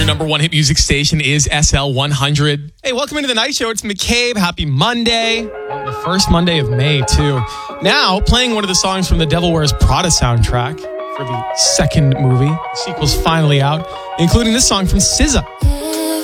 number one hit music station is SL 100. Hey, welcome into the night show. It's McCabe. Happy Monday. The first Monday of May, too. Now, playing one of the songs from the Devil Wears Prada soundtrack for the second movie. The sequel's finally out, including this song from SZA.